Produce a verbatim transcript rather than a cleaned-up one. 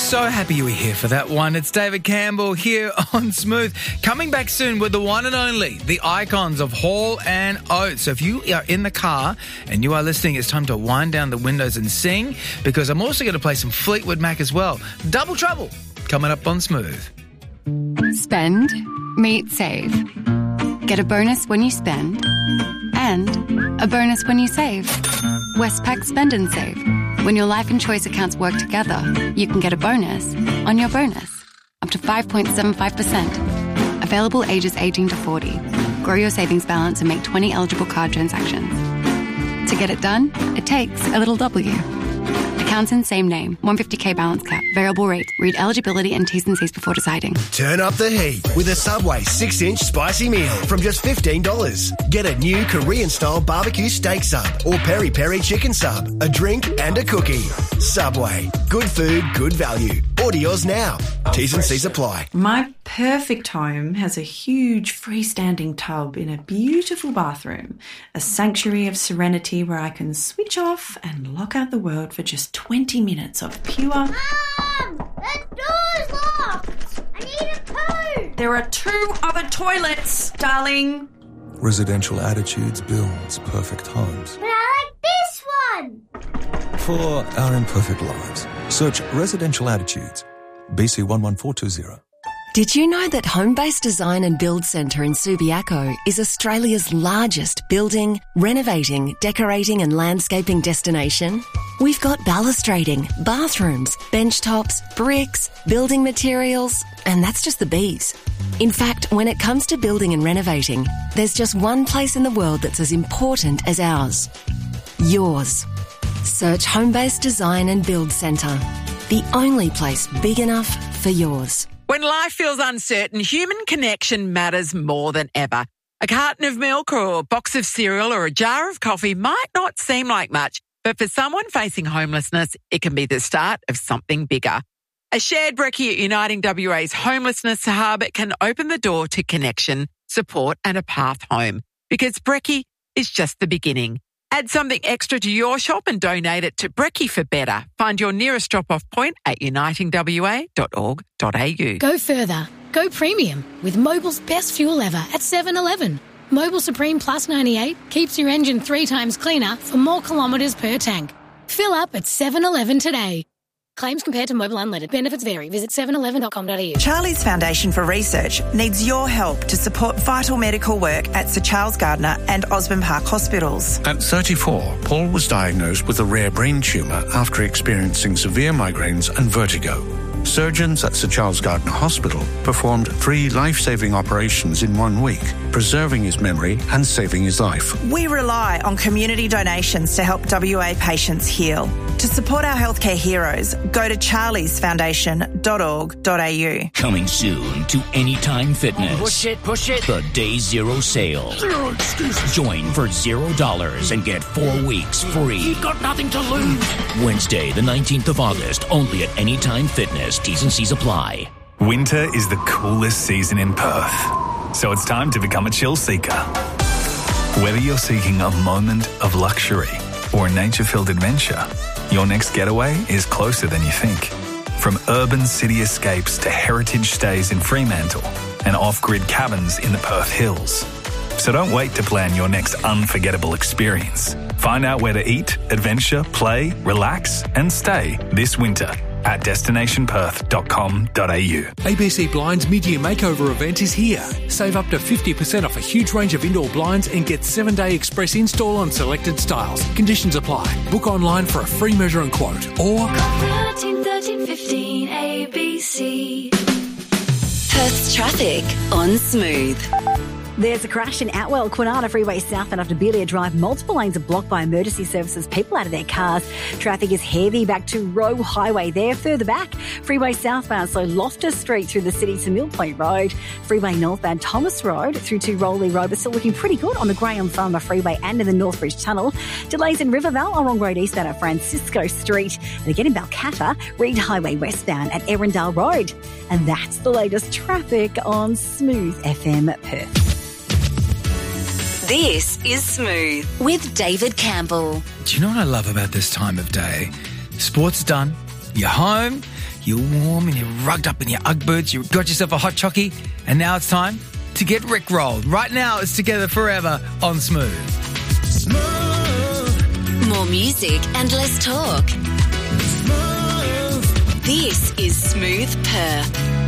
So happy you were here for that one. It's David Campbell here on Smooth. Coming back soon with the one and only, the icons of Hall and Oates. So if you are in the car and you are listening, it's time to wind down the windows and sing, because I'm also going to play some Fleetwood Mac as well. Double trouble coming up on Smooth. Spend, meet, save. Get a bonus when you spend and a bonus when you save. Westpac Spend and Save. When your life and choice accounts work together, you can get a bonus on your bonus, up to five point seven five percent. Available ages eighteen to forty. Grow your savings balance and make twenty eligible card transactions. To get it done, it takes a little W. Accounts in same name. one hundred fifty thousand balance cap. Variable rate. Read eligibility and T's and C's before deciding. Turn up the heat with a Subway six inch spicy meal from just fifteen dollars. Get a new Korean-style barbecue steak sub or peri-peri chicken sub, a drink and a cookie. Subway. Good food, good value. Order yours now. T's and C's apply. My perfect home has a huge freestanding tub in a beautiful bathroom, a sanctuary of serenity where I can switch off and lock out the world for just twenty minutes of pure... Mum! The door's locked! I need a poo! There are two other toilets, darling. Residential Attitudes builds perfect homes. But I like this one! For our imperfect lives, search Residential Attitudes, B C one one four two zero. Did you know that Homebase Design and Build Centre in Subiaco is Australia's largest building, renovating, decorating and landscaping destination? We've got balustrading, bathrooms, bench tops, bricks, building materials, and that's just the bees. In fact, when it comes to building and renovating, there's just one place in the world that's as important as ours. Yours. Search Homebase Design and Build Centre, the only place big enough for yours. When life feels uncertain, human connection matters more than ever. A carton of milk or a box of cereal or a jar of coffee might not seem like much, but for someone facing homelessness, it can be the start of something bigger. A shared brekkie at Uniting W A's Homelessness Hub can open the door to connection, support and a path home, because brekkie is just the beginning. Add something extra to your shop and donate it to Brekkie for Better. Find your nearest drop-off point at uniting w a dot org dot a u. Go further. Go premium with Mobil's best fuel ever at seven eleven. Mobil Supreme Plus ninety-eight keeps your engine three times cleaner for more kilometres per tank. Fill up at seven eleven today. Claims compared to Mobil Unleaded. Benefits vary. Visit seven eleven dot com dot a u. Charlie's Foundation for Research needs your help to support vital medical work at Sir Charles Gardner and Osborne Park Hospitals. At thirty-four, Paul was diagnosed with a rare brain tumour after experiencing severe migraines and vertigo. Surgeons at Sir Charles Gardner Hospital performed three life-saving operations in one week, preserving his memory and saving his life. We rely on community donations to help W A patients heal. To support our healthcare heroes, go to charlies foundation dot org dot a u. Coming soon to Anytime Fitness. Push it, push it. The Day Zero Sale. Zero excuses. Join for zero dollars and get four weeks free. You've got nothing to lose. Wednesday, the nineteenth of August, only at Anytime Fitness. T's and C's apply. Winter is the coolest season in Perth, so it's time to become a chill seeker. Whether you're seeking a moment of luxury or a nature-filled adventure, your next getaway is closer than you think. From urban city escapes to heritage stays in Fremantle and off-grid cabins in the Perth Hills. So don't wait to plan your next unforgettable experience. Find out where to eat, adventure, play, relax and stay this winter at destination perth dot com dot a u. A B C Blinds mid-year makeover event is here. Save up to fifty percent off a huge range of indoor blinds and get seven-day express install on selected styles. Conditions apply. Book online for a free measure and quote or thirteen thirteen fifteen A B C. Perth's traffic on Smooth. There's a crash in Outwell, Kwinana Freeway southbound after Belia Drive. Multiple lanes are blocked by emergency services. People out of their cars. Traffic is heavy back to Roe Highway there. Further back, freeway southbound, so Loftus Street through the city to Mill Point Road. Freeway northbound, Thomas Road through to Rowley Road, but still looking pretty good on the Graham Farmer Freeway and in the Northbridge Tunnel. Delays in Rivervale, Orong Road eastbound at Francisco Street. And again in Balcatta, Reed Highway westbound at Erindale Road. And that's the latest traffic on Smooth F M Perth. This is Smooth with David Campbell. Do you know what I love about this time of day? Sport's done. You're home. You're warm and you're rugged up in your Ugg boots. You got yourself a hot chockey. And now it's time to get rickrolled. Right now, it's Together Forever on Smooth. More music and less talk. This is Smooth Perth.